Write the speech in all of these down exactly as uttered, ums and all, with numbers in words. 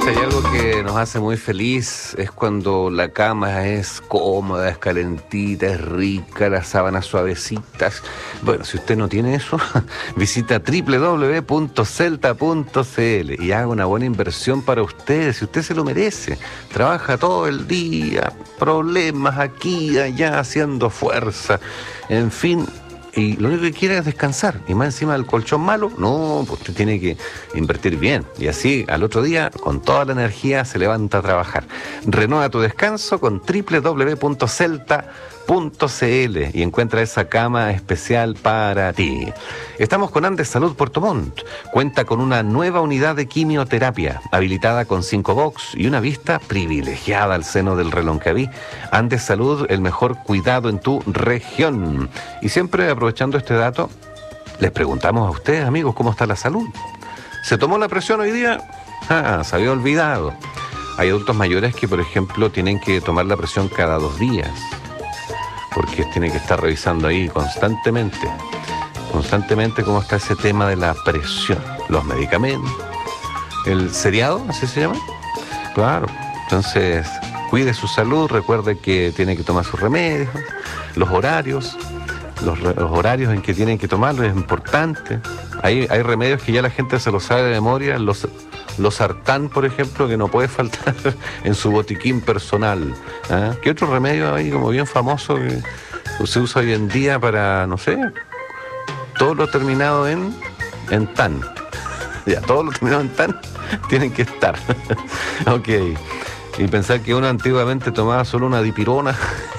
Si hay algo que nos hace muy feliz es cuando la cama es cómoda, es calentita, es rica, las sábanas suavecitas. Bueno, si usted no tiene eso, visita doble u doble u doble u punto celta punto c l y haga una buena inversión para usted, si usted se lo merece. Trabaja todo el día, problemas aquí y allá, haciendo fuerza, en fin. Y lo único que quiere es descansar. Y más encima del colchón malo, no, pues usted tiene que invertir bien. Y así, al otro día, con toda la energía, se levanta a trabajar. Renueva tu descanso con doble u doble u doble u punto celta punto c l y encuentra esa cama especial para ti. Estamos con Andes Salud Puerto Montt. Cuenta con una nueva unidad de quimioterapia, habilitada con cinco box y una vista privilegiada al seno del Reloncaví. Andes Salud, el mejor cuidado en tu región. Y siempre aprovechando este dato, les preguntamos a ustedes, amigos, ¿cómo está la salud? ¿Se tomó la presión hoy día? Ah, se había olvidado. Hay adultos mayores que, por ejemplo, tienen que tomar la presión cada dos días. Porque tiene que estar revisando ahí constantemente, constantemente cómo está ese tema de la presión, los medicamentos, el seriado, ¿así se llama? Claro, entonces cuide su salud, recuerde que tiene que tomar sus remedios, los horarios, los, los horarios en que tienen que tomarlo es importante. Hay, hay remedios que ya la gente se los sabe de memoria, los... Los sartán, por ejemplo, que no puede faltar en su botiquín personal. ¿Ah? ¿Qué otro remedio hay como bien famoso que se usa hoy en día para, no sé, todo lo terminado en, en tan? Ya, todo lo terminado en tan tienen que estar. Ok. Y pensar que uno antiguamente tomaba solo una dipirona,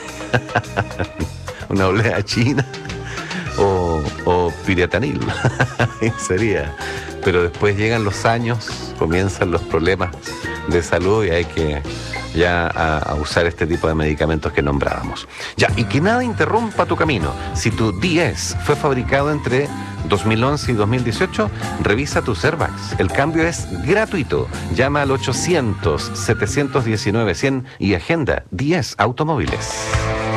una olea china, o, o piriatanil. Sería. Pero después llegan los años, comienzan los problemas de salud y hay que ya a, a usar este tipo de medicamentos que nombrábamos. Ya, y que nada interrumpa tu camino. Si tu D S fue fabricado entre dos mil once y dos mil dieciocho, revisa tu Servax. El cambio es gratuito. Llama al ochocientos, setecientos diecinueve, cien y agenda D S Automóviles.